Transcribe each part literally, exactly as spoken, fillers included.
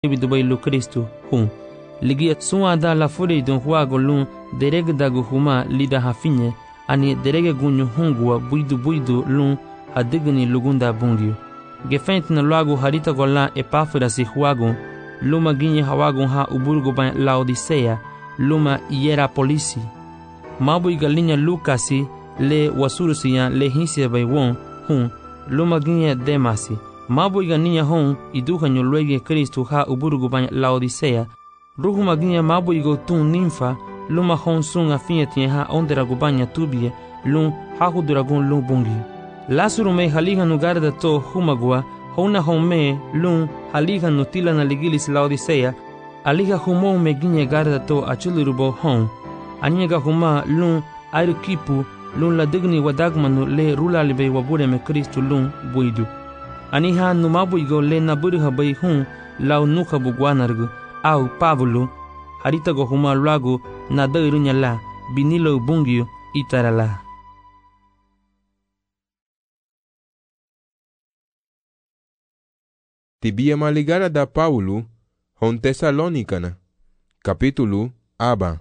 bidubai lu Kristu hun. Ligia sua da la fure don huago lun derege dagu huma lida hafinye ani derege gunyu hungua buidu buidu lun hadigni lugunda bungiu. Gefent na lago harita gola Epafras si huago luma ginye hawago ha uburgo ban Laodicea luma Hierapolisi. Mabu igalinya Lukasi le wasurusiya le hinsia bai won hun luma ginye Demasi. Mabu igalinya hon iduhanyo luege Kristu ha uburgo ban Laodicea. Ruhu maginha mabu igo tun ninfa luma hon sun afinha tinha ha ondera gubanya tubie lum hahu duragun lum bungi. Lasuru me haliga no garda to humagua hona home lum haliga no tila na ligilis Laodicea aliga humo me ginha garda to achulurubo hon aniga huma lum airukipu lum la digni wadagmanu le rula libe wabure me Kristu lum buidu. Aniha no mabu igo le naburiha bai hun lau nuka bugwanargu au Pavlo harita go huma lago na dairunya la binilo bungio itarala. Tibia maligara da Paulo hon Tesalonicana capítulo aba.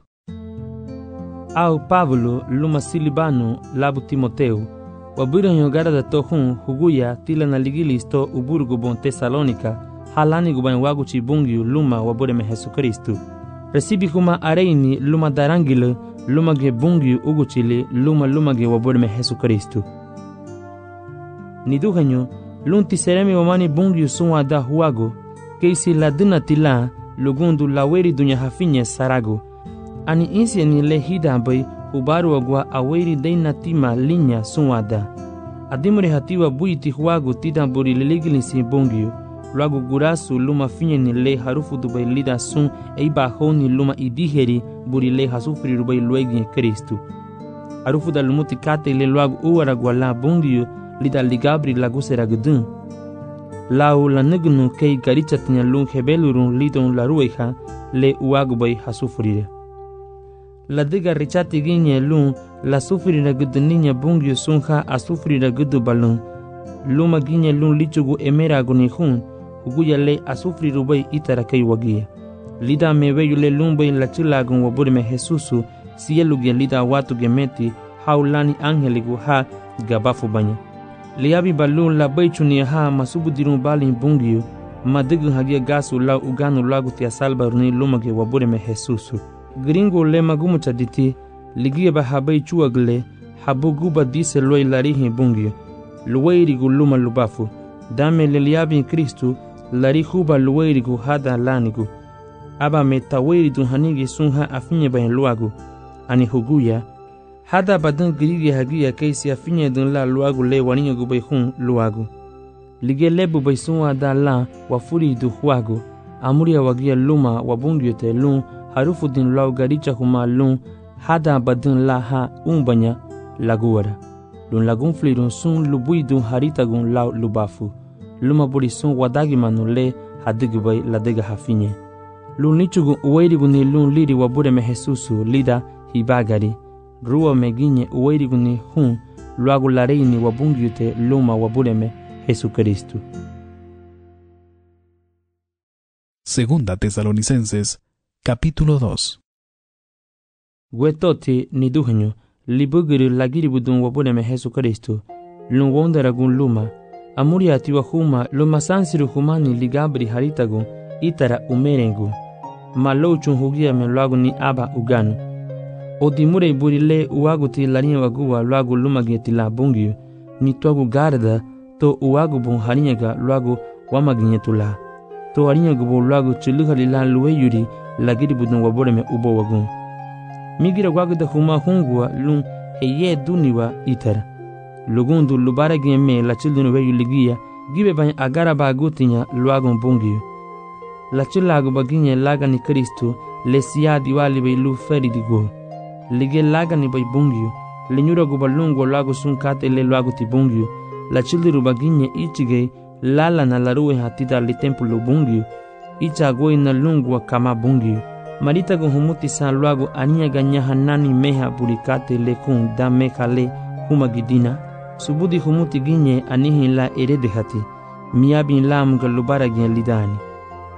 Au Pavlo luma Silibano labu Timoteu wabura nyogara da tohun huguya tila na ligilis to uburgo bon Tesalonica halani guban wagu chibungiu luma wabure me Jesu Kristu. Recibi kuma areini luma darangile luma ge bungiu uguchile luma luma ge wabure me Jesu Kristu. Niduhanyo lunti seremi wamani bungiu sunwa da huago keisi la dina tila lugundu laweri dunya hafinye sarago. Ani insi ni le hida bai ubaru wagwa aweri deina tima linya sunwa da. Adimure hatiwa buiti huago tidamburi liligilisi bungiu. Luago gurasu luma finye ni le harufu dubai lida sun eiba honi luma idiheri buri le hasufri rubai luegi Kristu. Harufu da lumuti kate le luago uwara gwala bungiyo lida ligabri lagusera gudun. Lau la negunu kei garicha tinya lung hebelurun lidon la rueha le uago bai hasufri. La diga richati ginye lung la sufri na guduninya bungiyo sunha asufri na gudu balun. Luma ginye lung lichugu emera aguni hun uguya le asufri rubai itara kei wagia. Lida meweyu le lumbai la chilagun waburi me Jesusu sielu ge lida watu gemeti haulani angeligu ha gabafu banya. Liabi balun la baichuni ha masubu dirun balin bungiyo madigu hagia gasu la uganu lagu tia salba runi luma ge waburi me Jesusu. Gringo le magumu chaditi ligia ba habai chuagle habu guba dise loi larihi bungiyo. Luwairigu luma lubafu dame le liabi Kristu lari huba luwairigu hada lanigu aba metawairidu hanigi sunha afinye bayan luagu ani huguya hada badan girigi hagia keisi afinye dun la luagu le waninyo gubay hun luagu lige lebu bay sunwa da la wafuri du huagu amuria wagia luma wabungyo te lun harufu din lau garicha huma lun hada badan la ha umbanya laguara lun lagun flirun sun lubuidun haritagun lau lubafu luma buri sun wadagi manu le hadigubay ladega hafinye. Lun nichugu uwairigu ni lun liri wabure me Jesusu lida hibagari. Ruwa meginye uwairigu ni hun luagu lareini wabungyute luma wabure me Jesu Kristu. Segunda Tesalonicenses capítulo dos. Gwetoti ni duhenyo libugiri lagiri budun wabure me Jesu Kristu. Lun wondaragun luma Amuria tiwa huma luma sansiru humani ligabri haritagun itara umerengu. Malouchun hugia me luagu ni aba uganu. Odimure burile uagu ti larinya wagua luagu luma geti la bungiu. Ni tuagu garda to uagu bun harinyega luagu wamaginyetula. To harinyega bu luagu chiluha lila luwe yuri lagiri budun wabore me ubo wagun. Migira wagu da huma hungua lun heye duniwa itara. Lugundu lubara geme la children we yuligia gibe ban agara ba gutinya luagon bungiyo. La chilago baginye laga ni Kristu le siya diwali be lu feri digo. Lige laga ni bay bungiyo le nyura go balungo lago sunkate le luago ti bungiyo. La children baginye ichige lala na laruwe hatida le templo bungiyo. Icha goi na lungwa kama bungiyo. Marita go humuti san luago ania ganya hanani meha burikate le kun da meha le humagidina. Subudi humuti ginye anihin la eredehati. Miabin lam galubara gen lidani.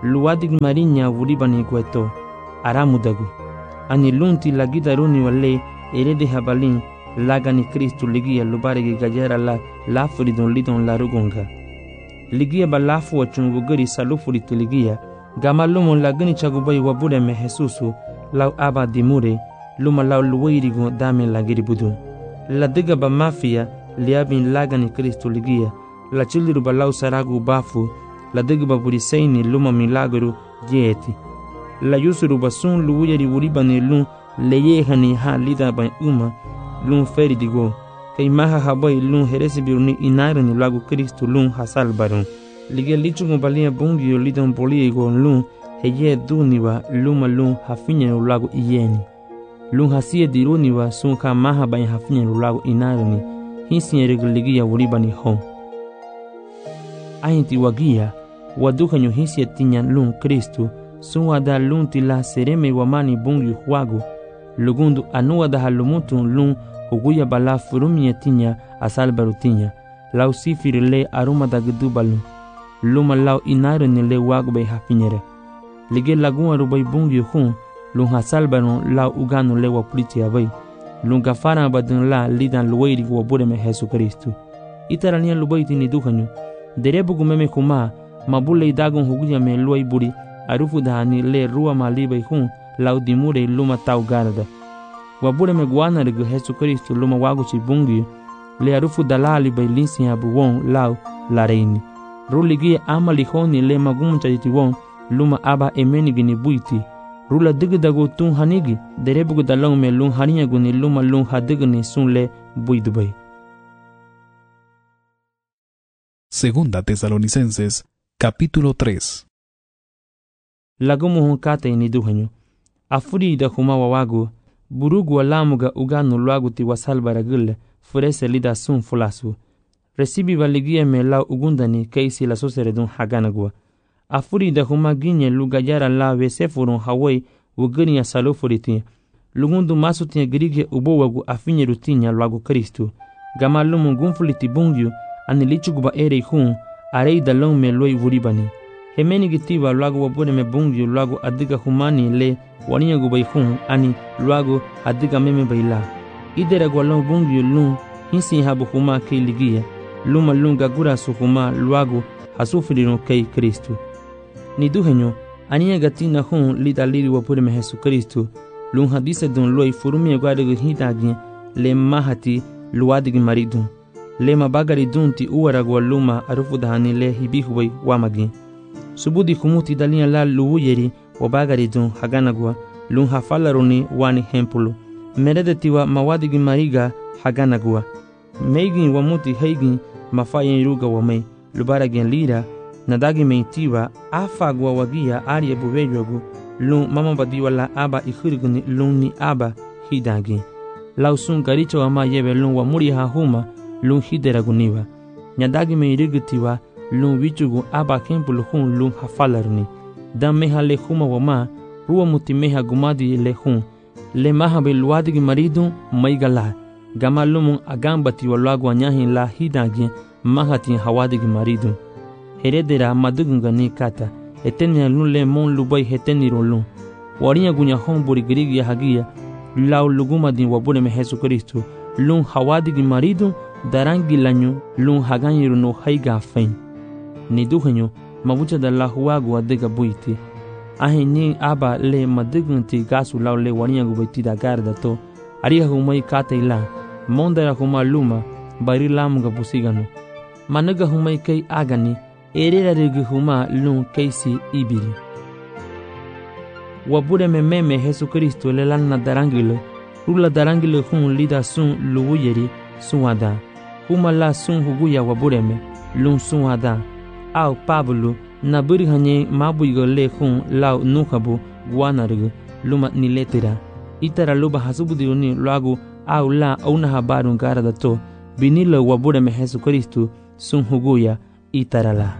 luwadig marinya wuribani gueto aramudagu ani lunti lagidaruni wale erede habalin lagani Kristu ligia lubarigi gajera la lafuridon lidon larugonga ligia balafu wachungu gari salufuriti ligia gamalumo lagani chagubai wabure me Jesusu lau aba dimure luma lau luwairigo dame lagiri budu la diga ba mafia liabin lagani Kristu ligia la chiliru ba lau saragu bafu la diga ba buriseini luma milagru jeti la yusuru ba sun luwiri wuribani lun leyehani ha lida ba uma lun feri digo kay maha habai lun heresi biruni inarani lagu Kristu lun hasal barun ligia lichungo balia bungio lidon poliego lun heye duniwa luma lun hafinya lagu iyeni lun hasie diruniwa sun ka maha bai hafinya lagu inarani hinsi ligia wuribani hom ainti wagia wadukanyo hinsi tinya lun Kristu sun wada lun tila sereme wamani bungio huagu lugundu anua da halumutun lun huguya bala furumia tinya asal barutinya lau sifiri le aruma da gudubalu luma lau inaru ni le wagbe hafinyere lige lagun arubai bungi hun lun hasal baron lau uganu le wapuliti abai lun gafara badun la lidan luwairi wabure me Jesu Kristu itarania lubaiti ni duhanyo derebu gumeme kuma mabule idagon huguya me luai buri arufu dahani le rua malibai hun lau dimure luma tau garda wabure me guana regu Jesu Kristu luma waguchi bungi le arufu dalali bai linsi abu won lau lareini ruligi ama lihoni le magumuncha yiti won luma aba emeni gini buiti rula digdago tun hanigi derebugo dalong me lun haniya guni luma lun hadigni sun le buidubai. Segunda Tesalonicenses, capítulo tres. Lagumu hunkate ini duhanyo afuri da huma wawagu burugu alamuga uganu luagu ti wasalbara gule furese lida sun fulasu resibi valigia me lau ugundani keisi la soseredun haganagua afuri da huma ginye lugajara la vesefurun hawai ugani ya salufuriti lugundu masutia girige ubowagu afinye rutinya luagu Kristu gamalumu gunfuliti bungyu anilichuguba ere hun arei dalong me loi vuribani hemeni gitiba luagu wabune me bungyu luagu adiga humani le waniya gubai hun ani luagu adiga meme baila idera gwalong bungyu lun hinsi habu huma kei ligia luma lunga gura suhuma luagu hasufirino kei Kristu ni duhenyo aniya gatina hun lida liri wapure me Jesu Kristu lun hadise dun loi furumia guadegu hitagi le mahati luadigi maridun le mabagari dunti uwaragwa luma arufu dahani le hibihuwai wamagi subudi kumuti dalia la luuyeri wabagari dun haganagwa lun hafalaruni wani hempulu meredetiwa mawadigi mariga haganagwa meigin wamuti heigin mafayen ruga wame lubaragen lira nadagi meitiwa afagwa wagia aria buvejogu lun mama badiwa la aba ikhirguni lun ni aba hidagi lausun garicho wama yebe lun wamuri hahuma lun hideraguniwa nyadagi meirigitiwa lun wichugu aba kempulu hun lun hafalarni dan meha le huma wama ruwa muti meha gumadi le hun le maha be luadigi maridun maigala gama lumun agambati walwagu anyahin la hidagi mahatin hawadigi maridun heredera madugungani kata etenia lun le mon lubai heteniro lun wariya gunya homburi girigi hagia lau lugumadin wabune me Jesu Kristu lun hawadigi maridun darangi lanyu lun haganyiru no haiga fein ni duhenyo mabucha da la huagu adega buiti ahini aba le madugunti gasu lau le waniya gubaiti da garda to ariha humai kata ila mondara huma luma bari lamuga busigano managa humai kai agani erera rigi huma lun keisi ibiri wabure me meme Jesu Kristu le lanna darangile rula darangile hun lida sun luwuyeri sunwada huma la sun huguya wabure me lun sunwada au Pablo na buri hanye mabuigo le hun lau nukabu guanarigo luma niletera itara luba hasubudiuni luagu au la una habarun garada to binilo wabure me Jesu Kristu sun huguya itara la.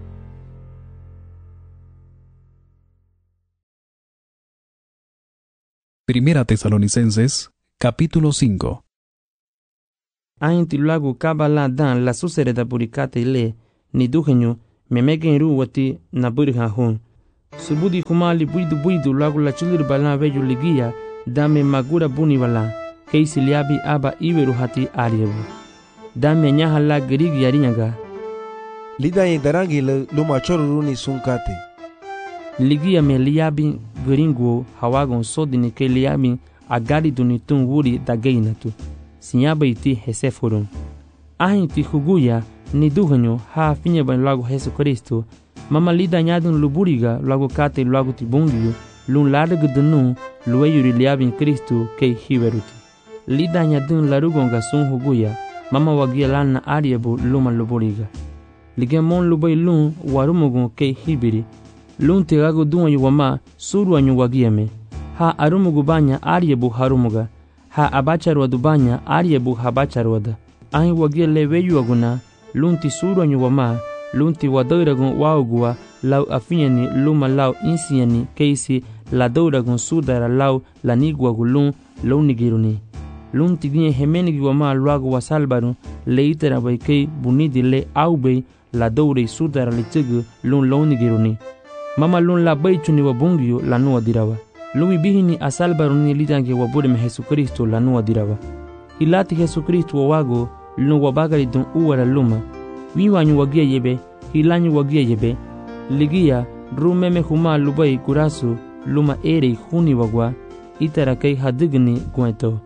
Primera Tesalonicenses, capítulo cinco. Ainti luagu kabala dan la susereda burikate le ni duhenyo memegen ru wati na burha hun subudi kuma li buidu buidu lagu la chulir bala veju ligia dame magura buni bala keisi liabi aba iweru hati ariebu dame nyaha la gerigi yarinyaga lida ye darangi le luma choruruni sunkate ligia me liabi geringo hawagon sodini ke liabi agari dunitun wuri dageinatu sinyaba iti hesefurun ahin ti huguya ni duhanyo ha finye ban lagu Jesu Kristo mama lida nyadun luburiga lagu kate lagu tibungiyo lun largu dunu luweyuri liabin Kristo kei hiveruti lida nyadun larugonga sun huguya mama wagia lana ariebu luma luburiga ligemon lubay lun warumugun kei hibiri lun tegago duanyo wama suru anyo wagiame ha arumugu banya ariebu harumuga ha abacharwadu banya ariebu habacharwada ahin wagia leweyu aguna lunti suru anyo wama lunti wadairagun waugua lau afinyani luma lau insiani keisi la dauragun sudara lau laniguagu lun launigiruni lunti ginye hemenigi wama luagu wasalbaru leitera baikei bunidi le aubei la daurei sudara litigu lun launigiruni mama lun la baichuni wabungio lanua dirawa lumi bihini asalbaruni lidange wabudeme Jesu Kristo lanua dirawa hilati Jesu Kristo wawago lun wabagari dun uwara luma wiwanyu wagia yebe hilanyu wagia yebe ligia rumeme huma lubai kurasu luma ere huni wagwa itara kai hadigni gueto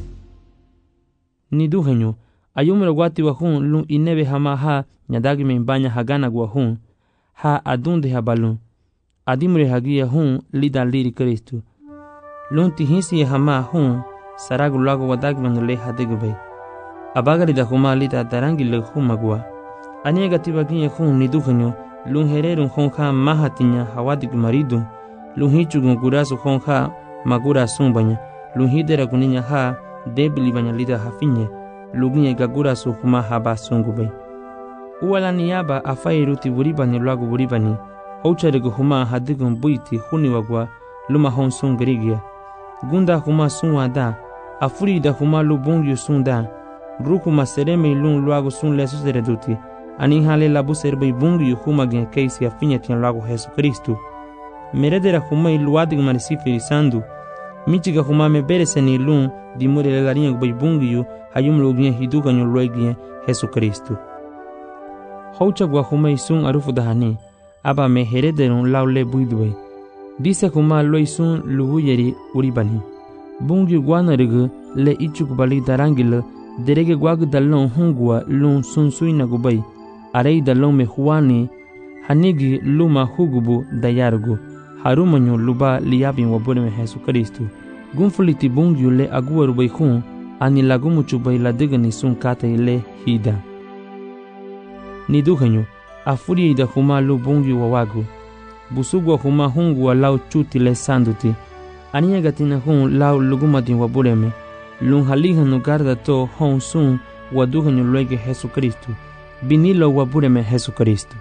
ni duhenyo ayumro gwati wa hun lun inebe hama ha nyadagi me banya hagana gwa hun ha adunde habalun adimre hagia hun lida liri Kristo lun tihinsi hama hun saragu lago wadag mangle hadigbe abagari da huma lida darangi le humagwa aniega tibaginye hun ni duhenyo lun hererun hun ha mahatinya hawadig maridu lun hichugun gurasu hun ha magura sumbanya lun hidera kuninya ha debili banya lida hafinye luginye gagurasu huma haba sungube uwala niyaba afairuti buribani lagu buribani houcharegu huma hadigun buiti huni wagwa luma hon sungerigia gunda huma sunwada afurida huma lubungyu sunda rukuma sereme lun lagu sun lesu sereduti ani hale labu serbe bungyu huma gen keisi afinya tian lagu Jesu Kristo meredera huma iluadig marisifiri sandu michiga huma mebereseni lun dimure lelarinha gbai bungyu hayum lugnya hiduga nyo loignya Jesu Kristo houcha gwa huma isun arufu dahani aba me herederun laule buidwe dise huma loisun lubuyeri uribani bungyu gwanarigu le ichukubali darangil derege gwag dalon hungwa lun sunsuina gubai arei dalon me huani hanigi luma hugubu dayargu harumanyo luba liabin wabune Jesu Kristo gunfuliti bungyu le aguwaru bai hun ani lagumuchu bai ladigani sun kate le hida ni duhanyo afuri ida huma lu bungyu wawagu busugwa huma hungwa lau chuti le sanduti aniya gatina hun lau lugumadin wabureme lun halihanu garda to hon sun waduhanyo luege Jesu Kristo binilo wabureme Jesu Kristo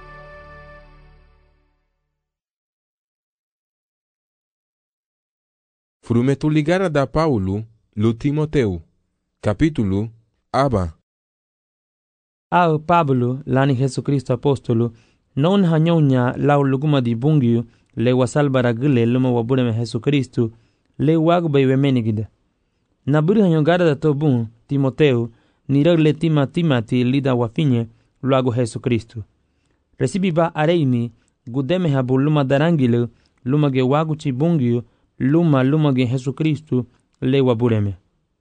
Frumetu ligara da Paulo lu Timoteu capítulo aba ao Pablo lani Jesu Kristo apostolo non hanyonya lau luguma di bungyu le wasalbara gile luma wabureme Jesu Kristo le wagba iwemenigida naburi hanyo garda to bun Timoteu nirag le tima timati lida wafinye luago Jesu Kristo recibi ba areini gudeme habu luma darangile luma ge wagu chi bungyu luma luma ge Jesu Kristo le wabureme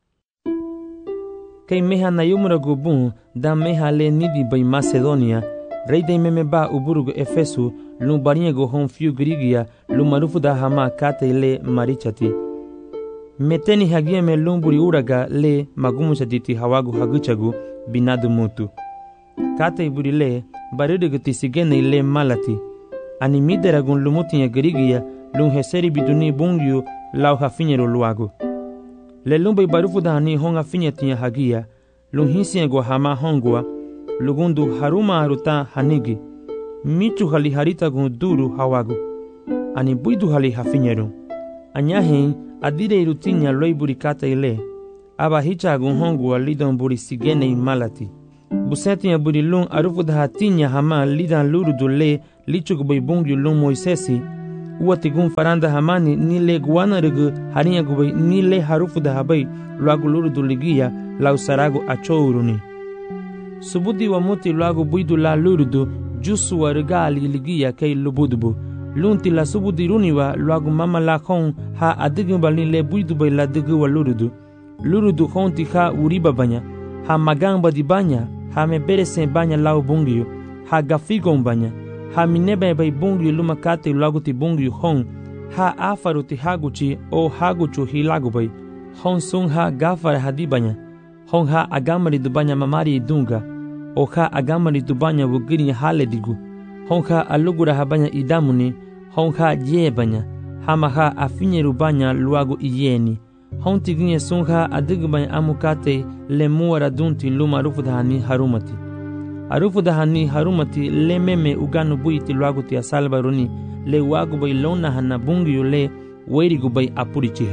kei meha na yumura gubun da meha le nidi bai Macedonia rei de meme ba uburugo Efesu lum bariego hon fiu grigia lum marufu da hama kate le marichati meteni hagia me lumburi uraga le magumu chaditi hawagu haguchagu binadu mutu kate iburi le baridugu tisigene le malati ani mideragun lumuti ya grigia lum heseri biduni bungyu lau hafinyero luagu le lumbai barufu da hani honga finyetinya hagia lum hisiego hama hongwa lugundu haruma haruta hanigi michu hali harita gun duru hawagu ani buidu hali hafinyeru anyahin adire irutinya loiburi kata ile aba hicha gun hongwa lidon buri sigene imalati busetinya buri lung arufu da hatinya hama lidan luru dule lichuk bai bungyu lung Moisesi uatigun faranda hamani ni le guana regu harinya gubai ni le harufu da habai luagu lurudu ligia lau saragu achouruni. Subudi wa muti luagu buidu la lurudu jusu wa regali ligia kei lubudubu. Lunti la subudi runiwa luagu mama la khon ha adigu bali le buidu bai la digu wa lurudu. Lurudu khonti ha uriba banya, ha magamba di banya, ha me beresen banya lau bungiyo, ha gafigon banya, ha minebe bai bungiyo luma kate luagu ti bungiyo hon, ha afaru ti haguchi o haguchu hilagu bai, hon sun ha gafara hadi banya, hon ha agamari du banya mamari idunga, o ha agamari du banya wugiri hale digu, hon ha alugura ha banya idamuni, hon ha ye banya, hama ha afinyeru banya luagu iyeni. Hon tiginye sunha adigban amukate le muara dunti luma rufudhani harumati. Arufudhani harumati le meme uganu buiti luaguti asalbaruni le wagubai lona hana bungiyo le weirigubai apurichiha.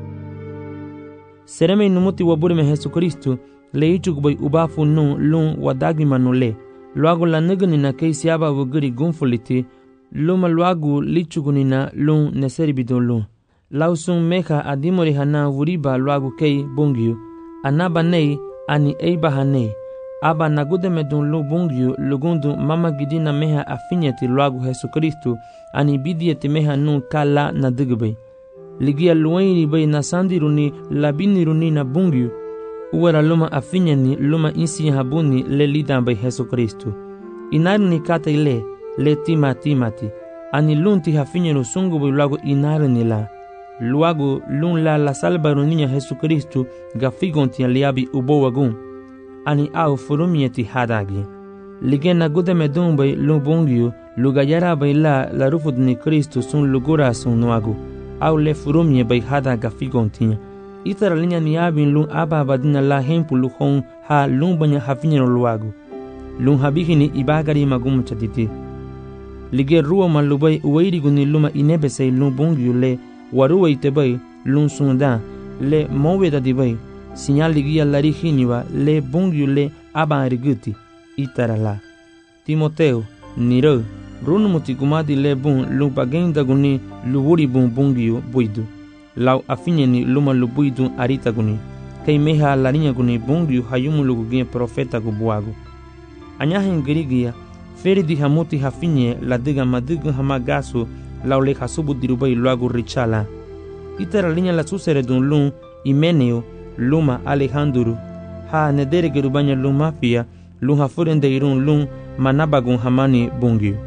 Sereme inumuti waburi me Jesu Kristu le ichugubai ubafu nu lun wadagimanu le. Luagu la nigani na keisiaba wugiri gunfuliti luma luagu lichugunina lun neseribidon lun. Lausung meha adimori hana wuriba luagu kei bungiu, anaba nei ani eiba hanei, aba nagude medun lu bungiu lugundu mama gidina meha afinyeti luagu Jesu Kristu, ani bidieti meha nu kala na digbe. Ligia luwairi bay na sandiruni labiniruni na bungiu, uwara luma afinyeni luma insi habuni le lidan bay Jesu Kristu. Inaruni kata ile, le tima timati, ani lunti hafinyenu sungu bay luagu inaruni la. Luagu lun la la salbaruninya Jesu Kristu gafigonti aliabi ubowagun ani au furumieti hadagi ligena gude medumbai lubungiu lugayara bai la la rufudni Kristu sun lugura sun nuagu au le furumie bai hada gafigontinya itara linya niabin lun aba badina la hempu luhon ha lun banya hafinyero luagu lun habihini ibagari magum chatiti lige ruwa malubai uwairiguni luma inebesei lubungiu le waruwa itebai lun sunda le moweda dibai sinyal ligia larihiniwa le bungiu le abanriguti itarala Timoteo niro runumuti gumadi le bun lu bagenda guni luwuri bun bungiu buidu lau afinyeni luma lubuidu arita guni kei meha larinya guni bungiu hayumu lugugia profeta gubuagu anyahen girigia feri di hamuti hafinye la diga madigu hamagasu lau le hasubu dirubai luagu richala. Itara linya la susere dun lun Imeneo luma Alejandro ha nedere gerubanya lun mafia lun hafurende irun lun manabagun hamani bungiu.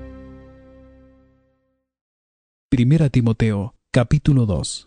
Primera Timoteo, capítulo dos.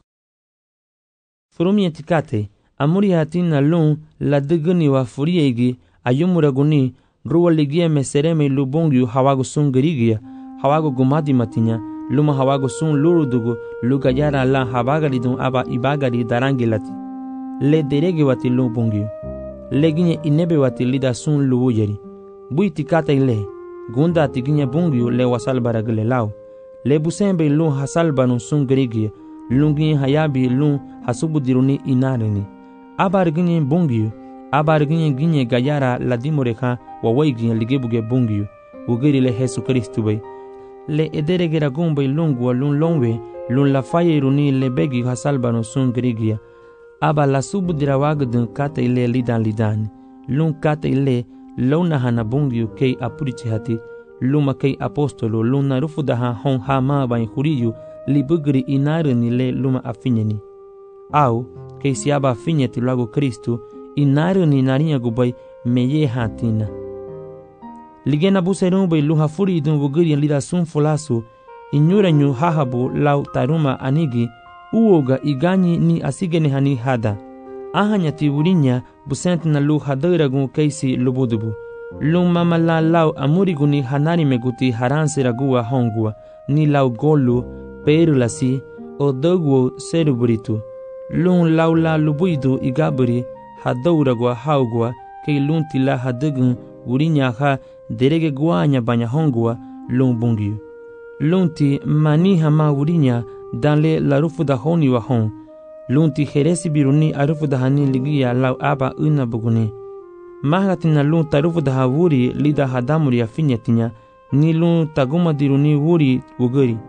Furumi etikate, amuri hatina lun la diguni wa furiegi ayumuraguni ruwa ligia mesereme lubungiu hawagu sungerigia hawagu gumadi matinya luma hawago sun lurudugu lugayara la habagari dun aba ibagari darangilati le derege wati lubungiu leginye inebe wati lida sun luwujeri buiti kata ile gunda tiginye bungiu le wasal baragle lao le busembe lun hasalbanu sun gerigia lungi hayabi lun hasubudiruni inareni abarginye bungiu abarginye ginye gayara la dimoreka wawaiginye ligebuge bungiu ugeri le Jesu Kristu bai le ederegera gumbay lungwa lun longwe lun la fayeruni le begi hasalbano sun grigia aba la subudira wagdun kata ile lidan lidan lun kata ile lona hana bungiu kei apurichi hati luma kei apostolo luna rufudaha hon hama bain huriyu libugri inaruni le luma afinyeni au kei siaba afinyeti lago Kristu inaruni narinya gubay meye hatina ligena buserun bai luha furi dun wugiri lida sun fulasu inyura nyu hahabu lau taruma anigi uoga iganyi ni asigene hani hada ahanya tiwurinya busent na lu hadiragun keisi lubudubu lun mama la lau amuriguni hanari meguti haransi ragua hongua ni lau golu perulasi o doguo seruburitu lun lau la lubuidu igaburi hadauragua haugua kei lunti la hadigun wurinya ha derege guanya banya hongua lun bungiu lunti mani hama wurinya danle la rufuda honi wa hon lunti heresi biruni arufuda hani ligia lau aba una buguni mahatina lun tarufuda ha wuri lida hadamuri afinyatinya ni lun taguma diruni wuri wuguri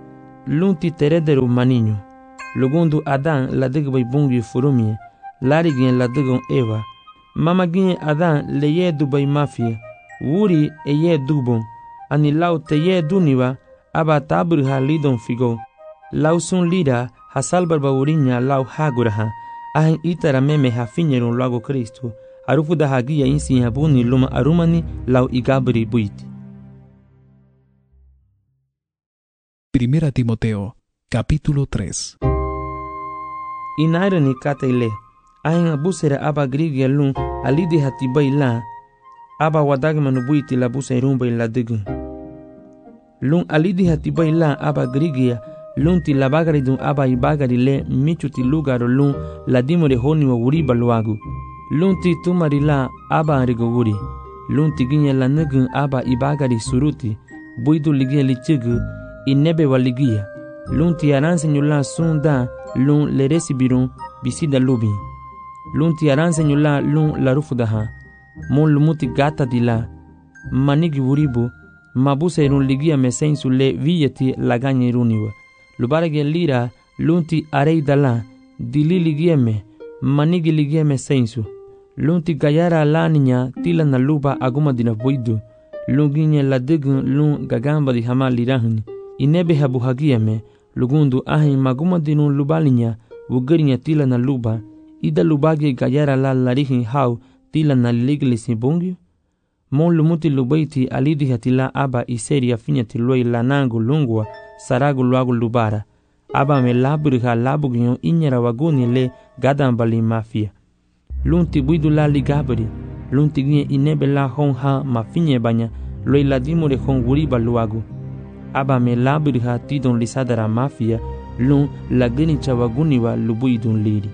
lunti terederu maninho. Lugundu Adan ladig bay bungi furumie. Larigin ladigon Eva. Mamagin Adan leye dubay mafia. Wuri eye dubon. Ani lau teye duniwa aba taburha lidon figo. Lau sun lida hasalbarba urinya lau haguraha. Ahin itara meme hafinyeron lago Cristo. Arufu da hagia insi habuni luma arumani lau igabri buiti. Primera Timoteo, capítulo tres. Inairani kataile. Ahin abusera aba grigia lun alidi hatibay la. Aba wadagmanu buiti la busa rumba la digun. Lun alidi hatibay la aba grigia. Lun ti la bagari dun aba ibagari le michu ti lugaro lun la dimore honi wa wuriba luagu. Lun ti tumari la aba anrigo wuri. Lun ti ginye la nugun aba ibagari suruti. Buidu ligia lichigu inebe wa ligia. Lun ti aransenyu la sunda lun le resibirun bisida lubi. Lun ti aransenyu la lun la rufudaha. Mon lumuti gata di la. Manigi wuribu. Mabusa irun ligia mesensu le viyeti laganye iruniwa. Lubarage lira lunti arei dala dili ligieme manigi ligieme sensu lunti gayara laninya tila na luba aguma dina voidu lunginye la digun lun gagamba di hama lirahni inebe habu hagieme lugundu ahin maguma dinu lubalinya wugarinya tila na luba ida lubage gayara la larihin hau tila na liglisi bungyu mon lumuti lubaiti alidi hatila aba iseri afinyati loi lanangu lungwa saragu luagu lubara. Aba me laburiha labugyo inyara waguni le gadambali mafia. Lunti buidu la ligabri. Lunti ginye inebe la hon ha mafinye banya. Loi ladimure hon wuriba luagu. Aba me laburiha tidon lisadara mafia. Lun lagini chawaguni wa lubuidun liri.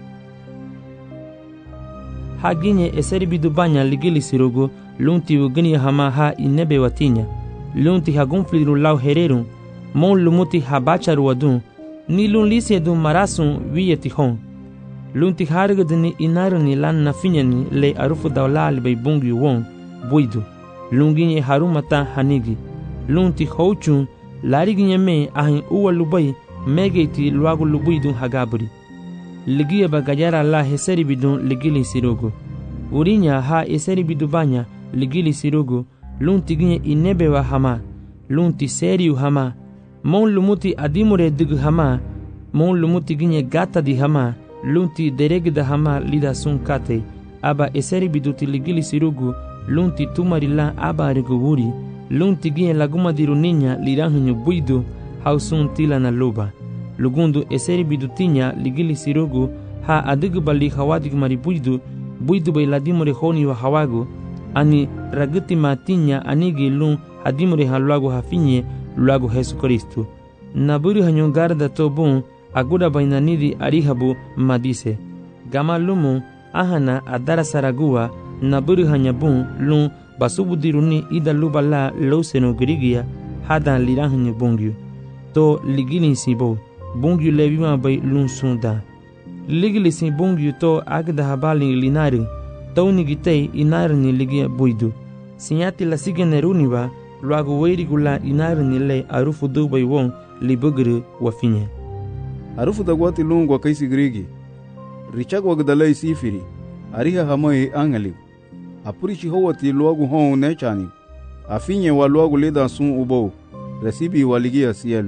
Haginye eseri bidu banya ligili sirogo. Lunti ugini hama ha inebe watinya. Lunti hagunfliru lau hererun. Mon lumuti habacharu adun, ni lun lisi edun marasun wiyeti hon. Lunti hargadini inarani lan nafinyani le arufu daulali bay bungi won, buidu. Lunginye harumata hanigi. Lunti houchun, lariginye me ahin uwa lubay, megeiti luagu lubuidun hagaburi. Ligia bagayara la heseri bidun ligili sirogo. Urinya ha eseri bidubanya ligili sirogo, lunti ginye inebewa hama, lunti seriu hama, mon lumuti adimure digu hama, mon lumuti ginye gata di hama, lunti deregda hama lida sun kate, aba eseri biduti ligili sirugu, lunti tumarila aba ariguburi, lunti ginye laguma diru ninya liranhunyu buidu, hausun tila na luba. Lugundu eseri bidutinya ligili sirugu, ha adigubali hawadig maribuidu, buidu bay ladimure honi wa hawagu, ani raguti matinya anigi lun hadimure haluagu hafinye, luagu Yesu Kristu. Naburi hanyo garda tobun aguda bainanidi arihabu madise. Gama lumu ahana adara saragua naburi hanyabun lun basubudiruni ida lubala loseno grigia hada lirahanyo bungyu. To ligilin sibo bungyu levima bay lun sunda. Ligili si bungyu to agda habali linari to nigitei inarni ligia buidu. Sinyati la sigeneruniwa luagu weirigula inarni le arufu dubay won libugru wafinye. Arufu dagwati lungwa kaisi grigi. Richag wagdalai sifiri. Ariha hamai angali. Apurichi howati luagu hon nechani. Afinye wa luagu leda sun ubo. Recibi waligia cielo.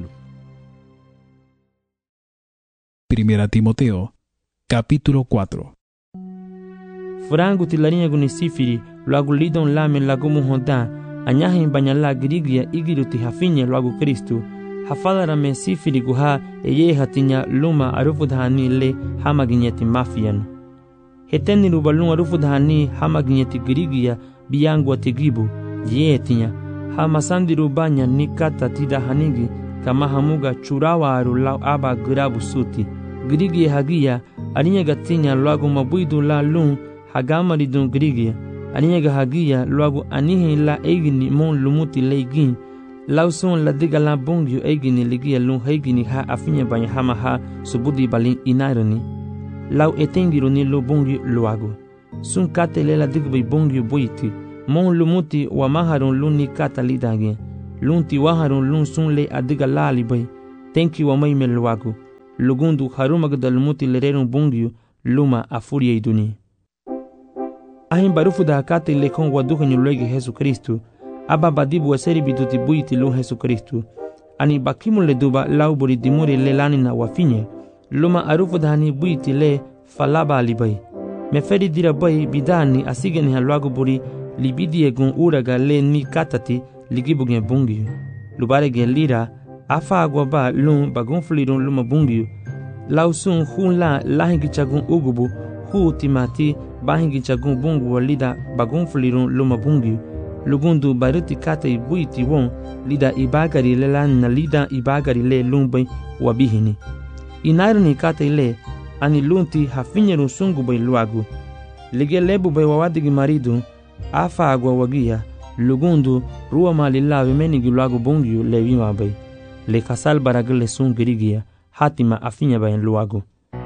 Primera Timoteo, capítulo cuatro. Frangu tilarinha guni sifiri luagu lidon lame lagumu honda. Anyahin banyala grigia igiruti hafinye luagu Kristu. Hafadara me sifiri guha eye hatinya luma arufudhani le hamaginyeti mafian. Heteni rubalun arufudhani hamaginyeti grigia biyangu atigibu ye tinya. Hamasandi rubanya nikata tida hanigi kama hamuga churawa arulau aba grabu suti. Grigia hagia aninya gatinya luagu mabuidu la lun hagamari dun grigia. Aniga hagia luagu anihi la eigini mon lumuti leigin. Lausun la diga la bungyu eigini ligia lun heigini ha afinya banya hama ha subudi balin inarani. Lau etengiru ni lu bungyu luagu. Sun kate le la diga bay bungyu buiti. Mon lumuti wa maharun lun ni kata lidage. Lun ti waharun lun sun le adiga la libay. tenki wa mai me luagu lugundu harumag dalmuti lererun bungiu luma afuria iduni ahin barufu da hakate lekon waduhanyu loigi Jesu Kristu aba badibu waseri biduti buiti lu Jesu Kristu ani bakimu le duba lauburi dimuri le lanina wafinye luma arufu da hani buiti le falaba alibai meferi dira bai bidani asigeni halwagu buri libidi egun uraga le ni katati ligibugen bungiu lubare gen lira afa agwa ba lun bagun fulirun luma bungiu lausun hun la lahingi chagun ugubu hu timati bahingi chagun bungu walida bagun fulirun luma bungiu lugundu baruti kate buiti won lida ibagari le lan na lida ibagari le lumbai wabihini inarni kate le ani lunti hafinyerun sungu bai luagu lige lebu bai wawadigi maridu afa agwa wagia lugundu ruwa malila menigi luagu bungiu le wima bai le kasal baragale sun girigia hatima afinya bai luagu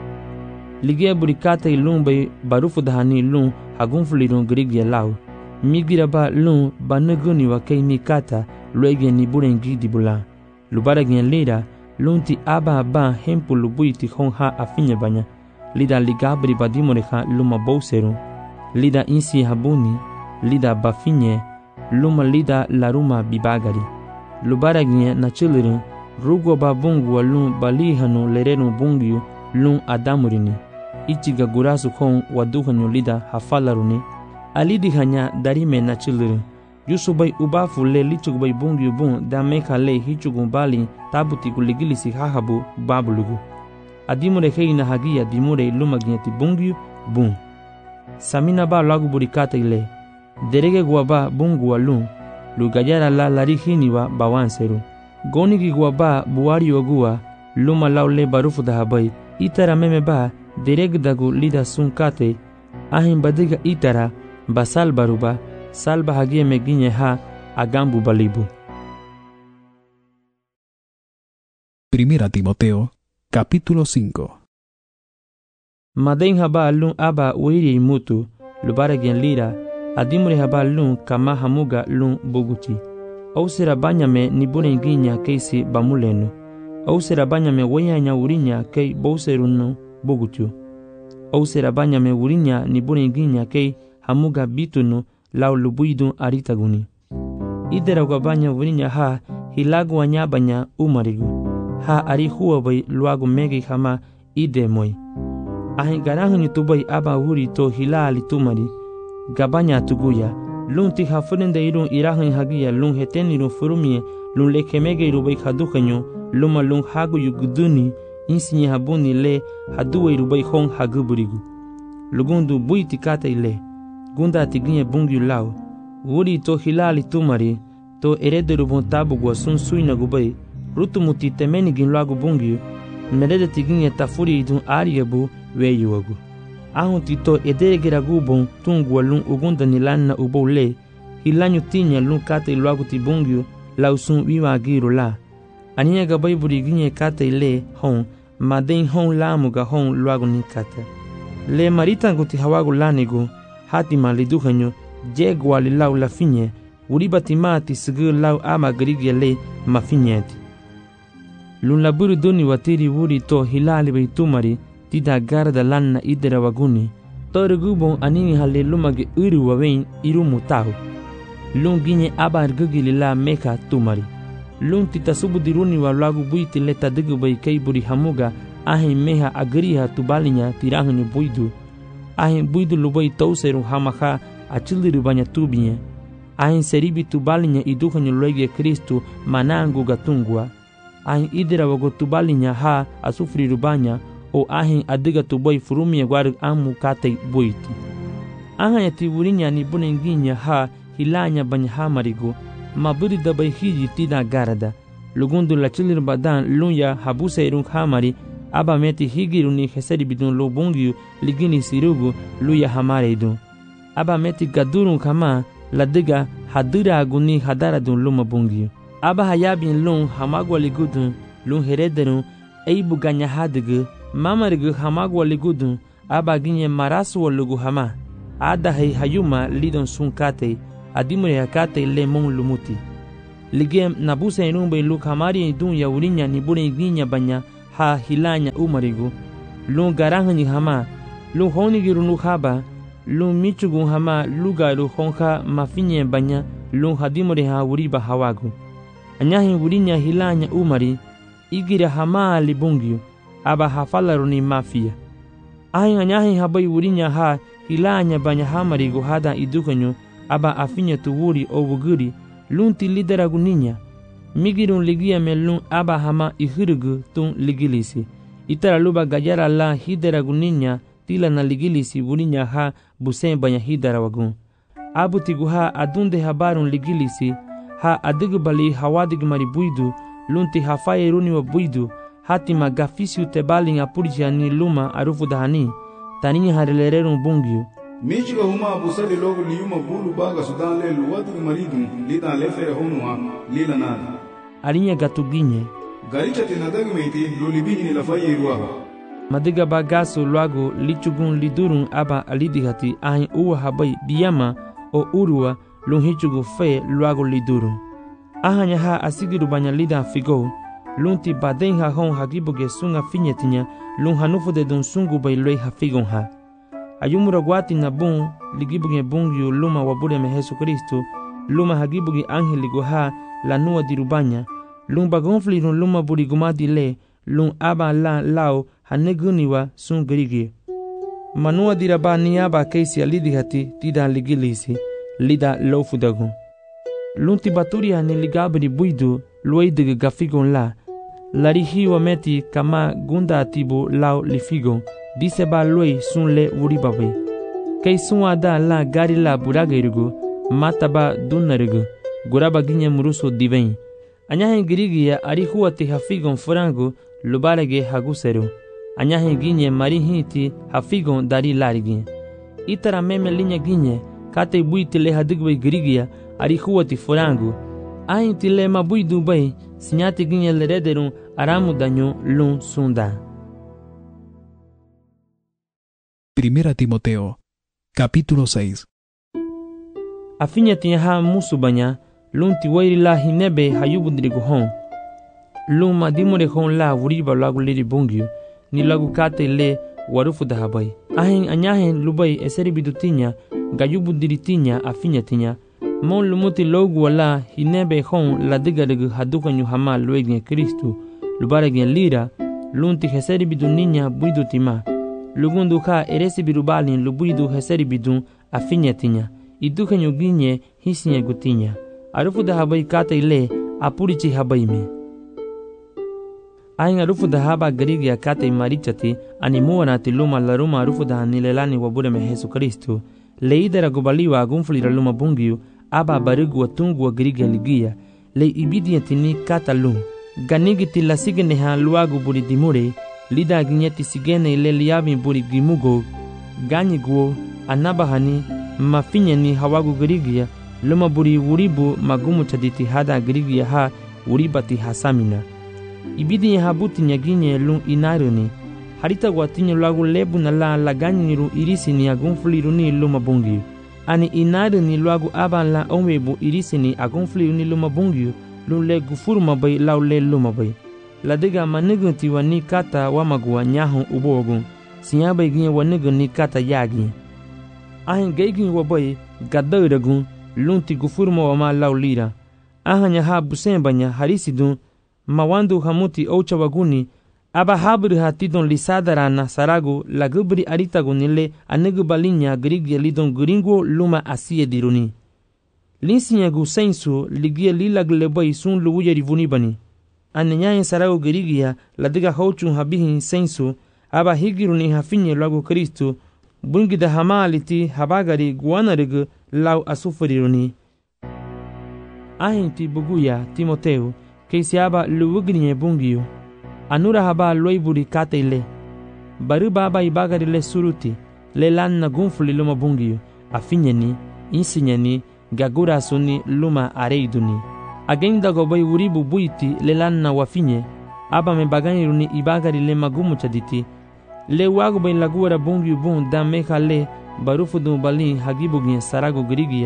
lige burikate lumbai barufu dahani lun hagunfulirun girigia lau migira ba lun banaguni wa kei mikata luege ni burengi dibula lubara gen lira lunti aba ba hempu lubuiti hon ha afinya banya lida ligabri badimoreha luma bouseru lida insi habuni lida bafinye luma lida laruma bibagari lubara gen na chilirin rugo ba bungu wa lun balihanu lerenu bungiu lun adamurini ichiga gurasu hon waduhanu lida hafalaruni alidi hanya darime na chilirin yusubai ubafu le lichugubai bungiu bun da meka le hichugun bali tabuti kuligilisi hahabu babulugu adimure heina hagia dimure lumagneti bungiu bun samina ba lagu burikata ile derege guaba bungu walun lugayara la larihini wa bawanseru gonigi guaba buari ogua luma laule barufu dahabai itara meme ba dereg dagu lida sunkate ahin badiga itara basal baruba salba hagie meginye ha agambu balibu. Primera Timoteo, capítulo cinco. Maden haba lun aba uiri mutu, lubare gen lira, adimure haba lun kama hamuga lun buguti. Au sera banyame ni bune ginya keisi bamulenu. Au sera banyame weyanya urinya kei bouserunu bugutu. Au sera banyame urinya ni bune ginya kei hamuga bitunu lau lubuidun aritaguni. Idera gwabanya urinya ha hilagu wanyabanya umarigu. Ha ari huwa bai luagu megi hama ide moi. Ahin garahuni tubai aba huri to hilali tumari. Gabanya tuguya. Lun ti hafurende irun irahun hagia lun heten irun furumie lun lekemege irubai hadukanyo luma lun hagu yuguduni insinye habuni le haduwe irubai hon haguburigu. Lugundu buiti kata ile. Gunda tiginye bungi lau. Wuri to hilali tumari to erederu bontabu gwa sun suina gubai. Rutumuti temeni gin lagu bungi merede tiginye tafuri idun ariyabu weyuagu. Ahun tito edegera gubon tungu walun ugunda nilanna ubou le hilanyu tinya lun kate lagu tibungi lausun wiwa giru la. Aniya gabai buri ginye kate le hon maden hon lamuga hon lagu nikata. Le maritangu ti hawagu lanigu hatima liduhanyo jegwa li lau la finye uribati mati sigu lau ama grigye le mafinyeti. Lun laburu duni watiri wuri to hilali bai tumari tida garda lanna idera waguni. Tore gubon anini hale lumage uru wawein iru mutahu. Lun ginye abar gugili la meka tumari. Lun tita subu diruni wa lagu buiti leta digu bai kei buri hamuga ahin meha agriha tubalinya tirahuni buidu. Ahin buidu lubai tauseru hamaha achiliru banya tubinye. Ahin seribi tubalinya iduhanyu loige Kristu manangu gatungwa. Ahin idira wago tubalinya ha asufri rubanya o ahin adiga tuboy furumia gwaru amu kate buiti. Ahin ya tiburinya ni bunenginya ha hilanya banya hamarigo maburi dabai hiji tida garada. Lugundu la chilir badan lunya habuse irung hamari aba meti higiru ni heseri bidun lo bungiu ligini sirugu luya hamare idun. Aba meti gadurun kama ladiga hadira aguni hadara dun luma bungiu. Aba hayabin lun hamagwa ligudun lun herederun eibu ganya hadigu mamarigu hamagwa ligudun aba ginye marasu lugu hama. Ada hay hayuma lidon sun kate adimure hakate le mon lumuti. ligem nabusa irumbe lu kamari dun ya urinya ni bure ginya banya ha hilanya umarigu lu garangani hama lu honi girunu khaba lu michugu hama lu garu honka mafinye banya lu hadimore ha uriba hawagu anyahi urinya hilanya umari igira hama libungyu aba hafalaruni mafia ahin anyahi habai urinya ha hilanya banya hamarigu hada idukanyo aba afinya tuwuri obuguri lunti lideragu ninya migirun ligia melun aba hama ihirugu tun ligilisi itara luba gajara la hideragu ninya tila na ligilisi wurinya ha busen banya hiderawagun abu tiguha adunde habarun ligilisi ha adigu bali hawadig mari buidu lunti hafaye runi wa buidu hatima gafisiu tebalin apurja ni luma arufu dahani taninya harelererun bungyu Michiga huma busali logo liuma bulu baga sudan le luwatu maridun lida lefere honua lila nada. Arinya gatuginye. Garicha tinadagi meiti lulibini ni lafaye ruaha. Madiga bagaso luago lichugun lidurun aba alidihati ahin uwa habai biyama o urua lunhichugu fe luago lidurun. Ahanya ha asigiru banya lida figo lunti baden ha hon hagibuge sunga finyetinya lun hanufu de dun sungu bay loi ha figon ha. Ayumura gwati na bun ligibuge bungyu luma wabure me Jesu Kristo luma hagibuge angel ligoha la nua dirubanya lum bagonfli run luma buri gumadi le lum aba la lao haneguniwa sun grigi manua diraba niaba keisi alidihati tida ligilisi lida lofudagu lunti baturia ni ligabri buidu luidige gafigon la larihi wa meti kama gunda atibu lao lifigon dise ba loi sun le uribabe kei sun ada la gari la buragerigu mataba dunarigu guraba ginye muruso diven anyahe girigia ari huati hafigon forango lubarege haguseru anyahe ginye mari hiti hafigon dari larigi itara meme linya ginye kate buiti le hadigwe girigia ari huati forango ainti le mabui dubai sinyati ginye lerederun aramu danyo lun sunda. Primera Timoteo, capítulo seis. Afinya tiha musubanya lunti wairi la hinebe hayubundrigu hon luma dimore hon la wuriba lagu liri bungyu ni lagu kate le warufu dahabai ahin anyahen lubai eseri bidutinya gayubundiri tinya afinya tinya mon lumuti logu wala hinebe hon la digaregu hadukanyu hama luegen Kristu lubaregen lira lunti heseri biduninya buidutima lugundu ka eresi birubalin lubuidu heseri bidun afinya tinya idukanyu ginye hisinya gutinya arufu da habai kata ile apurichi habai me ayin arufu da haba garigia kata imarichati animuwa na tiluma laruma arufu da hanilelani wabure me Jesu Kristo leidera gubaliwa agunfulira luma bungiu aba barigu watungu wa garigia ligia le ibidia tini kata lum ganigi tila sigene ha luagu buri dimure lida ginyeti sigene ile liabi buri gimugo ganyiguo anabahani mafinya ni hawagu garigia luma buri wuribu magumu chaditi hada girigia ha uribati hasamina ibidi ya habuti nyaginye lun inaruni harita gwatinya lagu lebu na la laganyiru irisi ni agunfuliru ni luma bungi ani inaruni lagu aban la omebu irisi ni agunfuliru ni luma bungi lun le gufuru mabai lau le luma bai ladega manigunti wa ni kata wamagua nyahon ubogun sinyaba iginye wanigun ni kata yagi ahin geigin wabai gaddairagun lunti gufurma wa ma laulira ahanya ha busembanya harisidun mawandu hamuti oucha waguni aba habri hatidon lisadarana saragu lagubri aritagunile anegu balinya grigia lidon gringo luma asie diruni linsinya gu sensu ligia lilagleboy sun luuya rivuni bani anenya saragu grigia ladiga houchun habihin sensu aba higiruni hafinye lagu Kristo bungida hamaliti habagari guanarigu lau asufuriruni ahinti buguya Timoteo keisiaba luwugrinye bungiyo anura haba loiburi kate ile bari baba ibagari le suruti le lanna gunfuli luma bungiyo afinyeni insinyeni gagura suni luma areiduni agenda gobai wuribu buiti le lanna wafinye aba me baganiruni ibagari le magumu chaditi le wago bay lagura bungiyo bun da meka le barufu dum balin hagibugin sarago grigia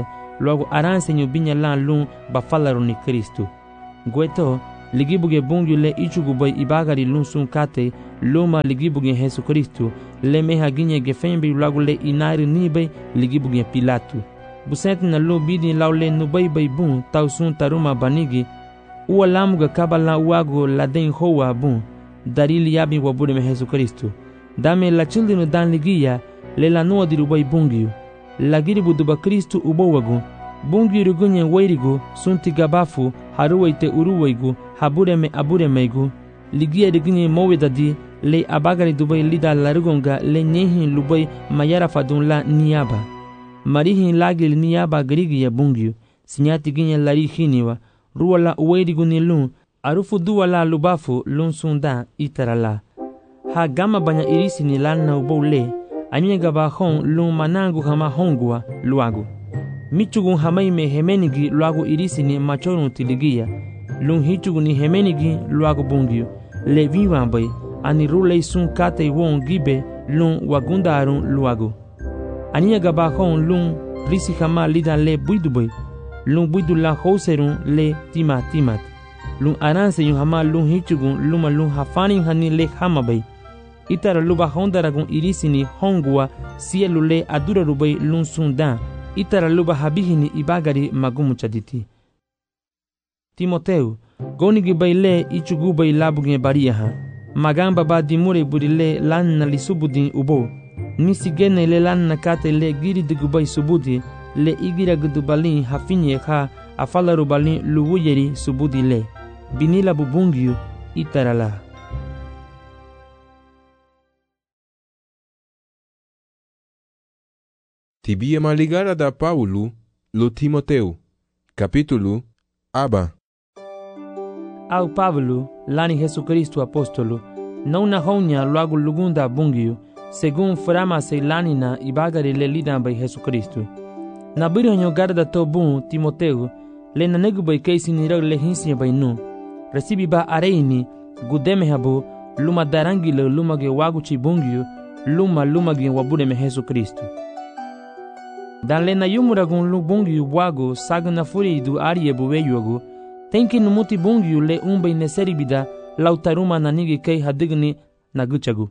luego aranse nyu binya lan lun ba falaru ni Kristo. Gueto ligibuge bungyu le ichugubai ibagari lun sun kate luma ligibuge Jesu Kristo le meha ginye gefembi luego le inari nibe ligibuge Pilatu. Busent na lu bidi laule nubai bai bun tau sun taruma banigi uwa lamuga kabala uago laden hoa bun darili yabi wabude me Jesu Kristo. Dame la children dan ligia le la noa di rubai bungyu la giribu duba Kristo ubowagu bungyu rugunye wairigu sunti gabafu haruwaite uruwaigu habureme aburemeigu ligia rigunye mowedadi le abagari dubai lida larugonga le nyehin lubai mayara fadun la niaba marihin lagil niaba grigi ya bungyu sinyati ginye lari hiniwa ruwala uwairigu ni lun arufu duwa la lubafu lun sunda itarala ha gama banya irisi ni lana ubole anyega ba hon lun manangu hama hongwa luagu michugu hamai me hemenigi luagu irisi ni machorun tiligia lun hichugu ni hemenigi luagu bungyu le viwambai ani rulei sun kate won gibe lun wagundarun luagu anyega ba hon lun risi hama lida le buidubai lun buidu la houserun le tima timat lun aranse yu hama lun hichugu luma lun hafani hani le hamabai itara luba hondaragun irisini hongwa sielu le adura rubai lun sundan itara luba habihini ibagari magumu chaditi. Timoteu gonigi bai le ichugu bai labuge bariyaha magamba ba dimure burile lanna li subudin ubo nisigene le lanna kate le giri digubai subudi le igira gudubalin hafinye ha afala rubalin luwuyeri subudi le binila bubungyu itarala. Tibia maligara da Paulo lo Timoteu. Capítulo Aba. Au Pablo, lani Jesu Kristo apostolo, não na honya logo lugunda bungio, según frama se lanina ibagari le lidan by Jesu Kristo. Na birhanyo garda to bun Timoteu, le na negu by keisi nirag le hinsia by nu. Recibi ba areini, gudeme habo, luma darangile luma ge waguchi bungio, luma luma ge wabude me Jesu Kristo. Dan le na yumuragun lu bungio wago sagna furi du arie buweyuago, tenki numuti bungio le umbe neseribida lautaruma nanigi kei hadigni naguchagu.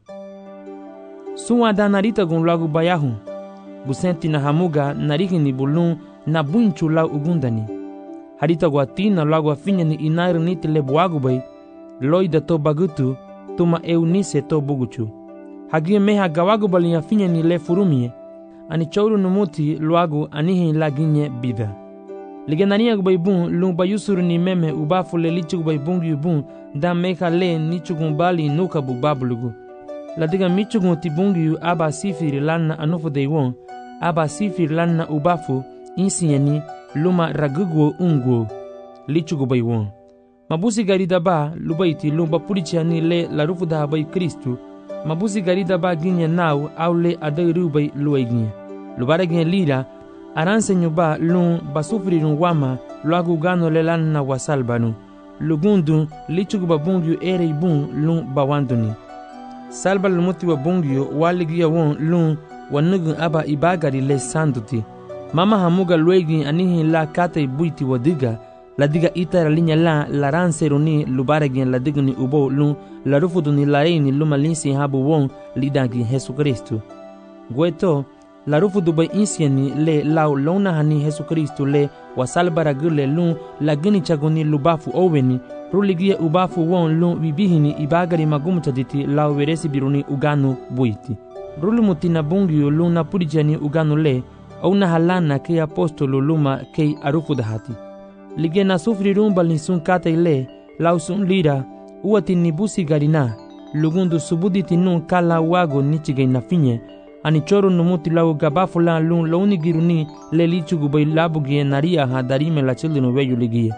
Suwa da narita gun lagu bayahu, busenti na hamuga narigini bulun na bunchu lau ugundani. Harita guatina lagu afinya ni inair niti le buagu bay, loida to bagutu, tuma eunise to buguchu. Hagie meha gawagu bali afinya ni le furumie, ani chauru numuti luagu anihi laginye bida. Ligenania gubay bun lung bayusuru ni meme ubafu le lichu gubay bung yubun da meka le nichugun bali nuka bu babulugu. La diga michugun ti bung yu aba sifiri lanna anufu deiwon, aba sifiri lanna ubafu insinyani luma raguguo unguo lichu gubay won. Mabusi garida ba lubaiti lumba purichani le larufu da habay Kristu, mabusi garida ba ginye nau au le adairu bay luay ginye. Lubara ginye lira aranse nyuba lun basufri run wama luagu gano le lanna wasalbanu lugundu lichugu babungyu ere bun lun bawanduni salba lumuti wa bungyu waligia won lun wanugu aba ibagari le sanduti mama hamuga luegi anihi la kate buiti wadiga la diga itara linya la laranse runi lubaragin la digni ubo lun la rufuduni laini luma linsi habu won lidagi Jesu Kristo gueto la rufu dubai insieni le lau lona hani Jesu Kristo le wasalbara gule lun la gini chagoni lubafu oweni ruligia ubafu won lun bibihini ibagari magumu chaditi lau veresi biruni uganu buiti. Rulu mutina bungio lun na purijani uganu le au na halana kei apostolo luma kei arufu dahati. Lige na sufri rumba linsun kate le lau sun lira uati nibusi garina lugundu subuditi nun kala wago nichige nafinye ani choro numuti lau gabafu la lun launi giruni le lichugu bay labu gie naria ha darime la children weyu ligie.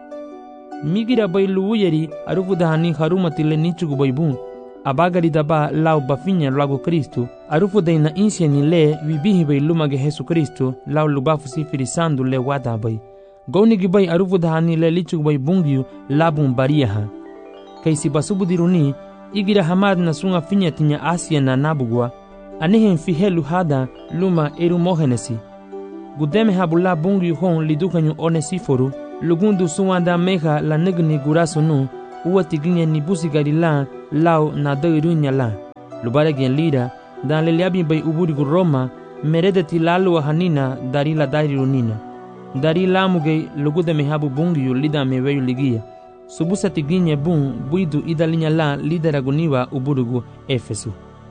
Migira bay luuyeri arufu dahani harumati le nichugu bay bun. Abagari daba lau bafinya lagu Kristo arufu daina insieni le vibihi bay lumage Jesu Kristo lau lubafu sifiri sandu le wada bay. Gaunigi bay arufu dahani le lichugu bay bungiu labun baria ha. Kaisi basubu diruni igira hamad na sunga finya tinya Asia na nabugwa anihen fihelu hada luma eru mohenesi. Gudeme habula bungu hon lidukanyu Onesiforo, lugundu suwanda meha la negni guraso nu, uwati ginye ni busigari la, lao na dairunya la. Lubara gen lira, dan leliabi bay uburigu Roma, meredeti lalu hanina dari la dairi runina. Dari lamuge lugudeme habu bungu lida meweyu ligia. Subusati ginye bun buidu idalinya la lideraguniwa uburigu Efesu.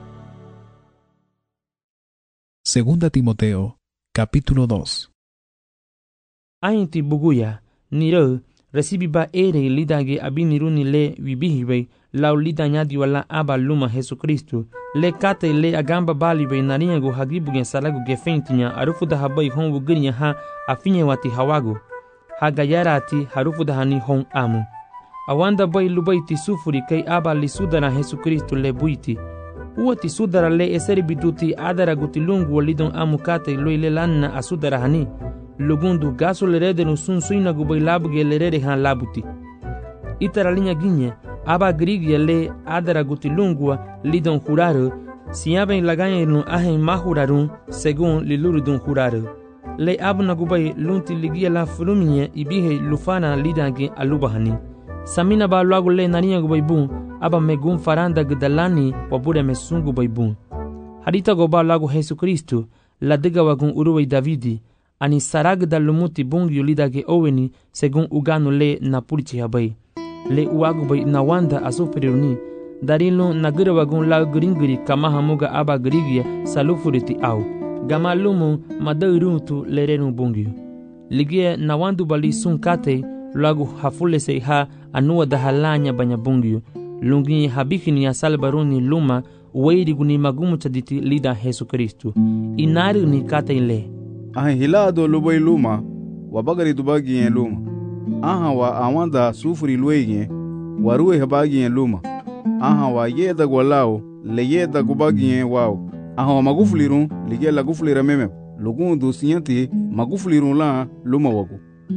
Segunda Timoteo, capítulo dos. Ainti buguya, niro, recibiba ere lidage abiniruni le vibihibe, lau lidanyadi wala aba luma Jesucristo, le kate le agamba balibe narinyago hagibugen salagu gefentinya arufuda habai hongu girinya ha afinye wati hawago, hagayarati harufuda hani hon amu. Awanda bai lubaiti sufuri kai aba lisudara Jesucristo le buiti. Uati sudara le eseri biduti adara gutilungu walidon amukate loile lanna asudara hani. Lugundu gaso lerede no sun suina gubai labuge lerede han labuti. Itara linya ginye, aba grigia le adara gutilungu lidon juraro, siyaben laganye no ahen mahurarun segun lilurudun juraro. Le abuna gubai lunti ligia la fruminye ibihe lufana lidange alubahani. Samina ba luagu le narinya gubai bun, aba megun faranda gdalani wabure mesungu baibun. Harita goba lagu Jesucristo, la diga wagun uruwe Davidi, ani sarag da lumuti bungi ulidage oweni segun uganu le na purichi habai. Le uagu bai na wanda asufriruni, darilu nagira wagun la gringiri kama hamuga aba grigia salufuriti au. Gama lumu madairuntu lerenu bungi. Ligie na wandu bali sun kate, lagu hafule se ha anua da halanya banya bungi. Lungi habikini ya salbaruni luma uweiri guni magumu chaditi lida Jesucristo. Inari ni kata ile. Aha hilado lubai luma, wabagari dubagi yen luma. Aha wa awanda sufuri luege, waruwe habagi yen luma. Aha wa yeda gwalao, le yeda gubagi yen wao. Aha wa magufulirun, lige la gufulira meme. Lugundu sinyati, magufulirun la luma waku.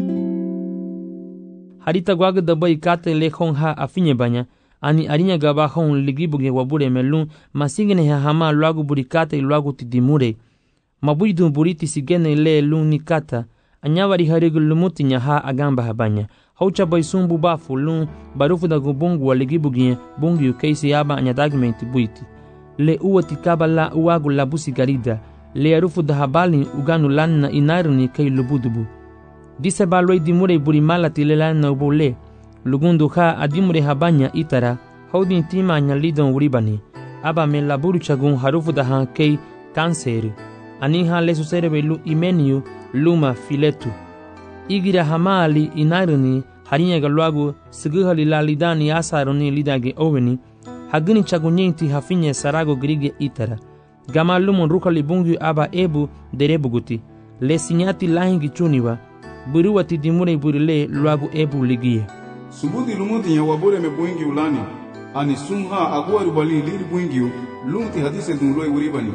Harita gwaga dabai kata ile kong ha afinye banya. Ani arinya gaba hon ligibuge wabure melun masigene ha hama luagu burikata luagu tidimure. Mabuidu buriti sigene le lun nikata. Anyawari harigu lumuti nya ha agamba habanya. Haucha baisumbu bafu lun barufu da gubungu wa ligibuge bungu keisi yaba anyadagmenti buiti. Le uwati kabala uagu labusi garida. Le arufu da habali uganu lanna inaruni kei lubudubu. Dise baloi dimure burimalati le lanna ubole. Lugundu ha adimure habanya itara, haudin tima nya lidon uribani. Aba me laburu chagun harufu da han kei kanseri. Ani ha lesu serebe lu imeniu luma filetu. Igira hamali inaruni harinya galuagu siguhali la lidani asaruni lidage oweni. Hagini chagunyenti hafinye sarago grige itara. Gama lumun rukali bungu aba ebu derebuguti. Le sinyati lahingi chuniwa. Buruwati dimure burile luagu ebu ligie. Subuti lumuti ya wabure me buingi ulani. Ani sumha agua rubali liri buingi lumuti hadise dunloi uribani.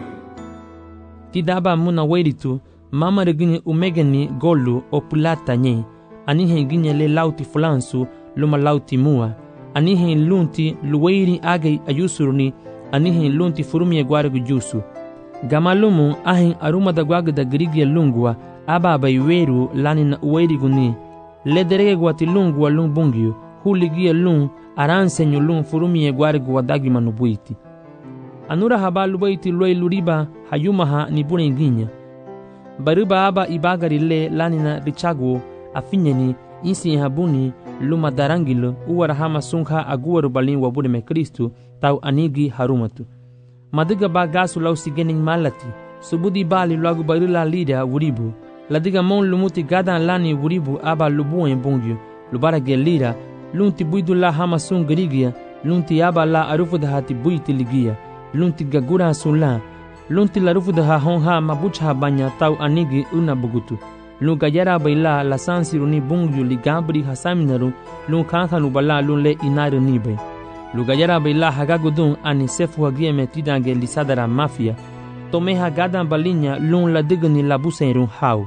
Tidaba muna weritu, mama regine umegeni golu o pulata nye. Anihe ginye le lauti fulansu, luma lauti mua. Anihe lunti luweiri age ayusuruni, anihe lunti furumie guaregu jusu. Gamalumu ahin aruma da guaga da grigia lungua, aba bayweru lani na uweiri guni. Le derege guati lungu wa lung bungiu, huligia lung, aransenyo lung furumie guaregu wa dagi manubuiti. Anura haba lubaiti loi luriba hayumaha ni bune inginya. Baruba aba ibagari le lanina richaguo, afinyeni, insi habuni, luma darangilo, uwarahama sungha aguwaru balin wa bune me Kristu, tau anigi harumatu. Madiga ba gasu lau sigening malati, subudi bali lagu barila lida wuribu. Ladiga mon lumuti gadan lani wuribu aba lubuen bungyu, lubara gelira, lunti buidu la hama sun grigia, lunti aba la arufu da hati buiti ligia, lunti gagura sun lunti la rufu da ha honha mabucha banya tau anigi una bugutu. Lun gayara baila la sansiruni bungyu ligabri hasaminaru, lun kankanu bala lun le inaru nibe. Lu gayara baila hagagudun ani sefu hagie metidange lisadara mafia, tome hagadan balinya lun la digni la busenrun hau.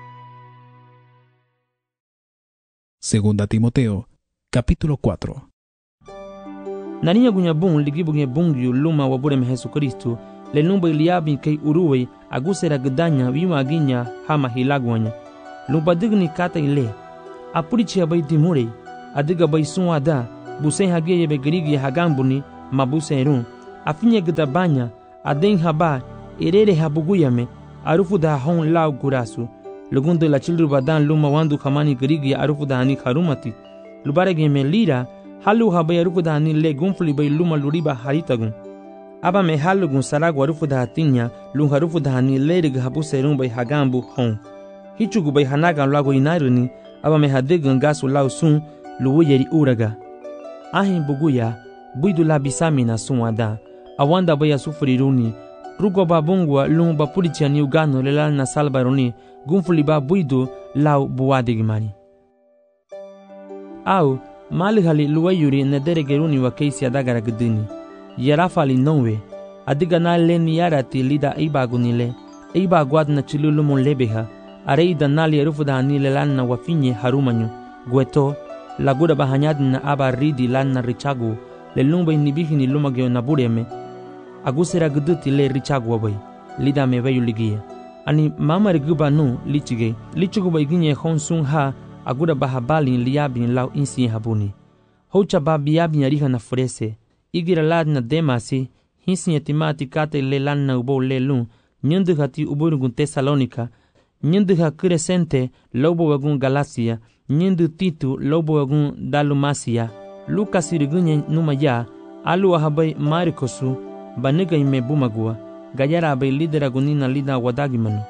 Segunda Timoteo, capítulo cuatro. Narinya gunya bung ligibu nge bungyu luma wabure me Jesucristo, le lumba iliabi kei uruwe agusera gedanya wima aginya hama hilagwanya lumba digni kata ile apurichi abai dimure adiga bai suada busen hage yebe grigi hagambuni mabuserun afinye gedabanya aden haba erere habuguyame arufu da hon lau gurasu lugundo la chilru badan luma wandu khamani grigi arufu da hani kharumati lubarege me lira halu habai arufu da hani le gunfli bai luma luriba haritagun aba me halugun saragu arufu da hatinya lun harufu da hani lerig habu serun bai hagambu hon hichugu bai hanagan lago inairuni aba me hadegan gasu lau sun luwu yeri uraga ahin buguya buidu la bisamina sunwada awanda bai asufriruni rugo babungwa lun bapurichani ugano lelal na salbaruni gunfuli ba buidu lau buwadigimani au malihali luwayuri nederegeruni wa keisi adagara gdini yarafali nonwe adiga na leni yarati lida ibagunile ibagwad na chilulumun lebeha areida nali erufu da hanile lanna wafinye harumanyu gweto lagura bahanyad na aba ridi lanna richagu le lumba inibihini lumagyo na bureme agusera gduti le richagu wabai lida me veyu ligia ani mama riguba nu lichige lichugu baiginye honsun ha agura bahabali liabin lau insi habuni hocha babiabin yariha na furese igira lad na demasi hinsi yatimati kate le lanna ubo le lun nyundu hati uburugun Tesalonika nyundu ha crescente lobo wagun Galacia nyundu titu lobo wagun Dalumasia Lucas irigunye numaya alu ahabai Marikosu baniga ime bumagua gayara abai lidera gunina lida wadagimanu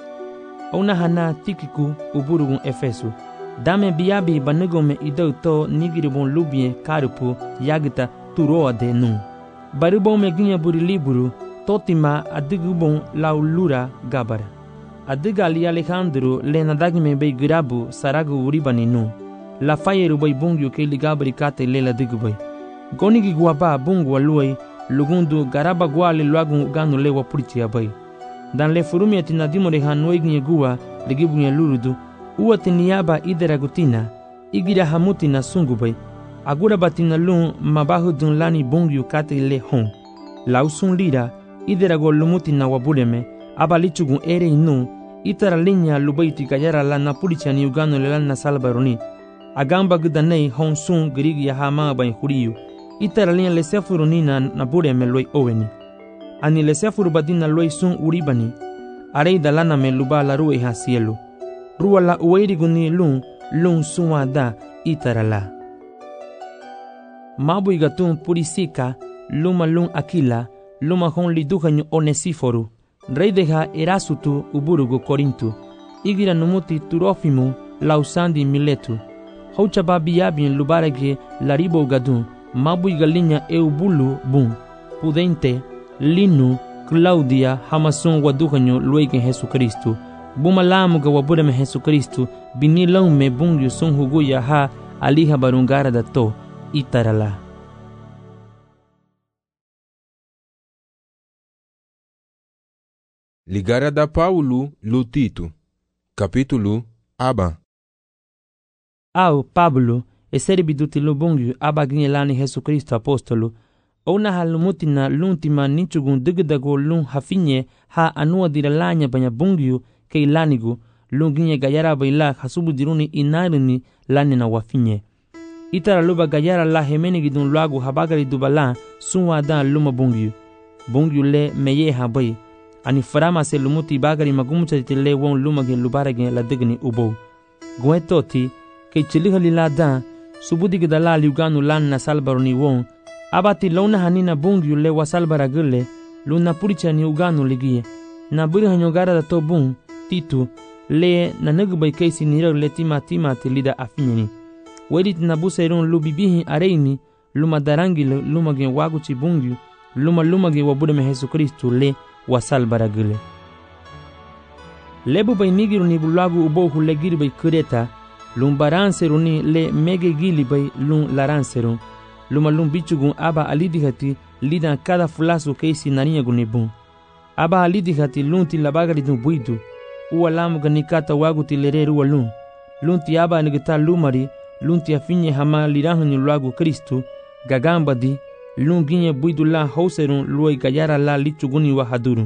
ona hana tikiku uburugun Efesu dame biabi banigome idauto nigiribon lubie karupu yagita turoa de nu baribon meginya buri liburu totima adigubon laulura gabara adiga ali Alejandro le nadagime bei grabu saragu uribani nu la fayeru bei bungyu ke ligabri kate le la digubei gonigi guaba bungu aluai lugundu garaba gwale luagu ganu le wapurichi abai dan le furumi atina dimore hanoignye gua ligibunye lurudu uwate niaba idera gutina igira hamutina sungubai agura batina lun mabahu dun lani bungyu kate le hon lausun lira idera golumutina wabuleme abalichugun ere inu itara linya lubaiti gayara la napulichani ugano le lana salbaroni agamba gudanei hon sun grigi ya hama bain huriyu itara linya le sefurunina nabuleme loi oweni ani le sefuru badina loi sun uribani areida lana me luba la rue ha cielo rua la ueiri guni lun lun suwa da itara la mabu igatun purisika luma lun akila luma hon liduhanyo onesiforu rey deja erasutu uburugo korintu igira numuti turofimu lausandi miletu haucha babiabin lubarage laribo gadun mabu igalinya eubulu bun pudente linu Claudia hamasun waduhanyo luegen Jesucristo bumalamu ga wabureme Jesucristo binilong me bungyu sun huguya ha aliha barungara dato itarala. Ligara da Paulo Lutito capítulo aba au Pablo eseri bidutilo bungyu abaginelani Jesucristo apostolo ona halumutina luntima nichugun digdago lun hafinye ha anua diralanya banya bungyu ke ilanigu lunginye gayara baila hasubu diruni inarini lani na wafinye itara luba gayara la hemeni gidun lagu habagari dubala sunwa dan luma bungyu bungyu le meye habai ani farama se lumuti bagari magumucha tile won luma gen lubarage la digni ubo gwetoti ke chilighali la dan subudi gidala liuganu lan na salbaroni won abati lona hanina bungyu le wasalbara gule luna puricha ni uganu ligie na buri hanyogara da to bung titu le na nagbai kaisi nira le tima tima tilida afinyeni wedit na busairun lubibihi areini luma darangi luma gen waguchi bungyu luma luma gen wabude me Jesucristo le wasalbara gule lebu bai nigiru ni bulagu ubo hule giri bai kureta lum baranseruni le mege gili bai lum laranserun luma lum bichugun aba alidihati lidan kada fulasu keisi naniya gunibun aba alidihati lunti labagari dun buidu uwa lamu ganikata waguti lereru wa lun lunti aba nigita lumari lunti afinye hama lirahu ni lagu Kristu gagamba di lun ginye buidu la houserun luai gayara la lichuguni wa hadurun.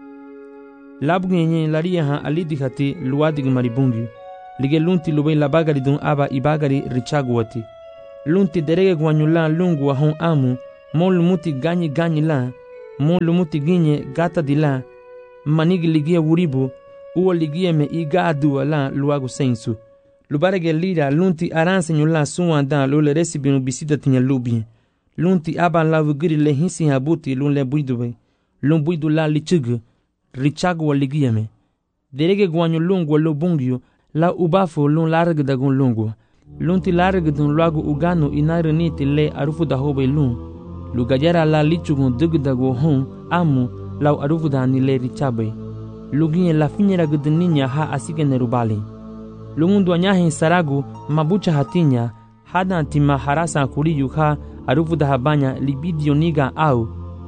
Labgunye laria ha alidi hati luadig maribungi. Lige lunti lubai labagari dun aba ibagari richaguati. Lunti derege guanyula lungu wa hon amu, mon lumuti ganyi ganyi la, mon lumuti ginye gata di la, manigi ligia wuribu, uo ligia me iga adua la luagu sensu. Lubarege lira lunti aranse nyula suwa dan lule resibinu bisida tinya lubi. Lunti aba la vugiri le hinsi habuti lun le buiduwe. Lun buidu la lichugu, richagu wa ligia me. Derege guanyu lungu wa lubungyu, la ubafu lun larg dagun lungu. Lunti larg dun luagu uganu inaru niti le arufu da hobe lun. Lugajara la lichugun dug dagu hon amu lau arufu da ni le richabe. Luginye la finyera guduninya ha asike nerubali. Lungundu anyahin saragu mabucha hatinya hada antima harasa kuriyu ha arufu da habanya libidio niga au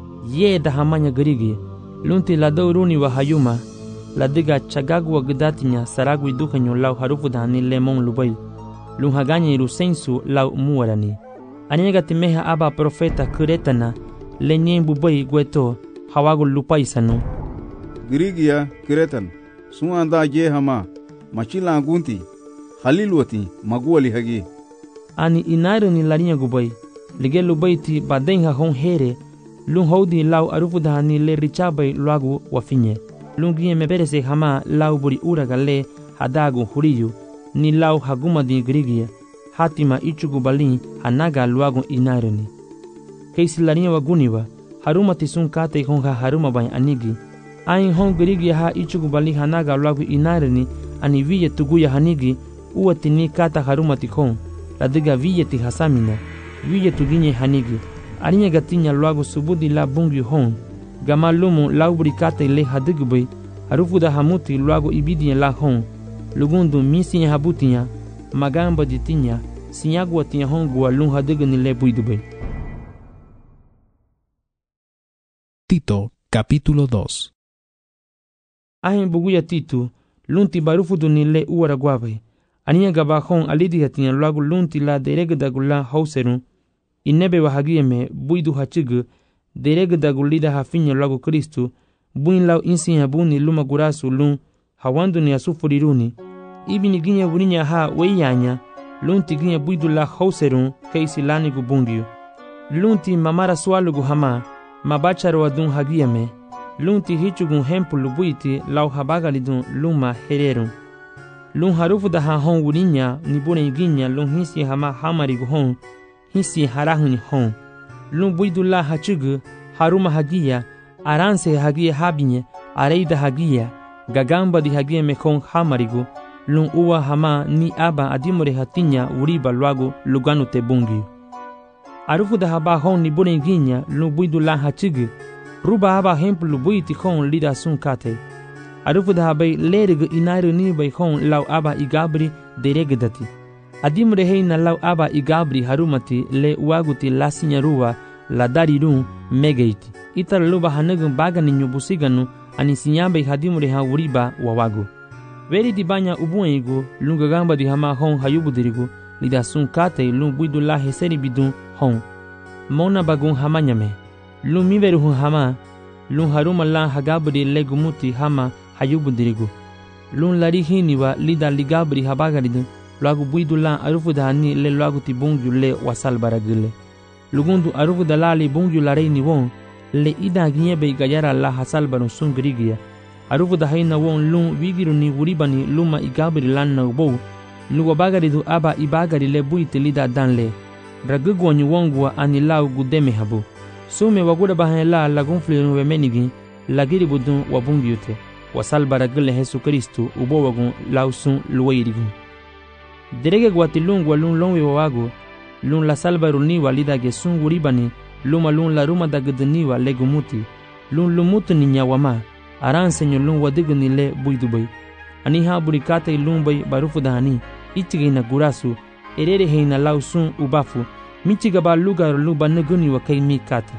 ye da hamanya gerigi. Lunti la dauruni wa hayuma la diga chagagu wa gudatinya saragu idukanyo lau harufu da ni lemon lubai. Lunhaganye irusensu lau muwarani. Anyega timeha aba profeta kuretana lenyen bubai gweto hawagu lupaisanu. Girigia kiretan suanda je hama machila gunti halilwati maguali hagi. Ani inaru ni larinya gubai lige lubaiti badenha hon here lun hodi lau arufu dahani le richabai luagu wafinye. Lungie meberese hama lau buri uragale hadagu huriyu ni lau haguma di girigia hatima ichugu balin hanaga luagu inaruni. Keisi larinya waguniwa haruma tisun kate honga haruma bai anigi. Ain hon girigia ha ichugu balin hanaga luagu inaruni ani viye tuguya hanigi uwati ni kata haruma tikon la diga viye ti hasamina viye tuginye hanigi. Arinya gatinya luagu subudi la bungi hon gama lumu laubri kate le hadigubay harufu da hamuti luagu ibidinya la hon lugundu misinya habutinya magamba ditinya sinyagwa tinya hon gua lun hadigani le buidubay. Tito, capítulo dos. Ahin buguya Tito, lunti barufu duni le uwara guabay. Aninya gaba hon alidi hatinya luagu lunti la deregdagula hauserun. Inebe wahagiyeme buidu hachigu deregdagulida hafinya luagu Kristu. Buin lau insinya buni luma gurasu lun hawandu ni asufuriruni. Ibini ginya wuninya ha weyanya lunti ginya buidu la hauserun keisi lani gubungiu. Lunti mamara swalugu hama mabacharo wadun hagiyeme. Lunti hichugun hempulu buiti lau habagalidun luma hererun. Lun harufu da ha hon wuninya ni bune ginya lun hisi hama hamarigu hon hisi harahuni hon. Lun buidu la hachugu haruma hagiya aranse hagiya habinye areida hagiya gagamba di hagiya mekon hamarigu. Lun uwa hama ni aba adimore hatinya uriba luagu luganu te bungi. Arufu da haba hon ni bune ginya lun buidu la hachugu ruba haba hempulu buiti hon lida sun kate. Arufu da habai lerige inaru ni bai hon lau aba igabri deregedati. Adimre heina lau aba igabri harumati le uaguti lasinya ruwa la darirun megeiti. Itar luba hanegun bagani nyubusiganu ani sinyambe hadimre ha uriba wawagu. Veri di banya ubuengu lungagamba di hama hon hayubu dirigu lida sun kate lung buidu la heseri bidun hon. Mona bagun hamanyame. Lung miveru hun hama lung haruma la hagabri legumuti hama hayubu dirigu. Lun lari hiniwa lida ligabri habagaridu luagu buidu la arufu da hani le luagu ti bungyu le wasal baragile. Lugundu arufu da la li bungyu la reini won le ida ginyebe gayara la hasal barun sun girigia. Arufu da haina won lun wigiru ni wuribani luma igabri lan na ubou luwa bagaridu aba ibagari le buiti lida dan le. Ragugwanyu wongwa ani lau gudeme habu. Sume waguda bahan la lagunfliru wemenigi lagiri budun wabungyute. Wasal baragile Jesu Kristu ubo wagun lausun luwairigun. Derege gwati lun gwa lun lonwe wawagu lun la salbaru niwa lida ge sun wuribani luma lun la ruma da guduniwa legumuti lun lumutu ni nyawama aransenyo lun wadiguni le buidubay. Ani ha burikate lun bay barufu dahani ichige na gurasu erere heina lausun ubafu michiga ba lugar luba nuguni wa kay mikata.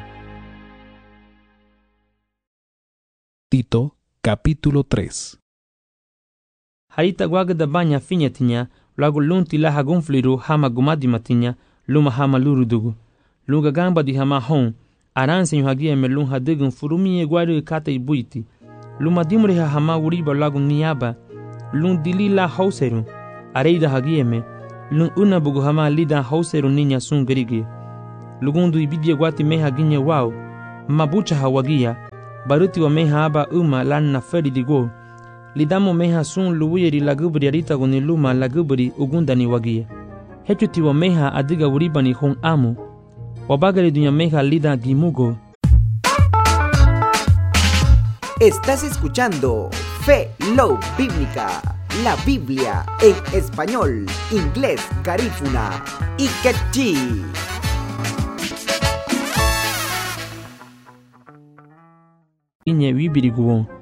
Tito, capítulo tres. Harita guaga da banya finyatinya luagu lunti la hagunfliru hama gumadimatinya luma hama lurudugu. lunga gamba di hama hon aranse yu hagia me lun hadigun furumi e guari kata i buiti luma dimri ha hama uriba lagu niaba lun dilila hauseru areida hagia me lun una bugu hama lida hauseru ninya sun gerigi lugundu ibidia guati meha ginya wao mabucha hawagia baruti wa meha aba uma lan na feri digo lidamo meha sun luwiri lagubri arita guni luma lagubri ugundani wagia hechuti wa meha adiga uribani hon amu wabagari dunya meha lida gimugo. Estás escuchando Fe Love Bíblica, la Biblia en español, inglés, garífuna y quechí. Inye wibiri guwon